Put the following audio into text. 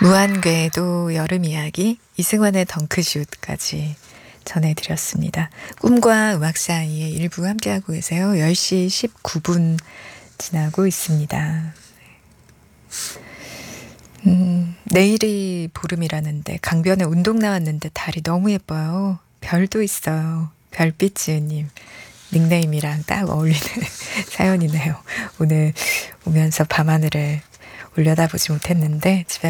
무한궤도 여름 이야기, 이승환의 덩크슛까지 전해드렸습니다. 꿈과 음악 사이의 일부 함께하고 계세요. 10시 19분 지나고 있습니다. 내일이 보름이라는데 강변에 운동 나왔는데 달이 너무 예뻐요. 별도 있어요. 별빛지은님 닉네임이랑 딱 어울리는 사연이네요. 오늘 오면서 밤하늘을 올려다보지 못했는데 집에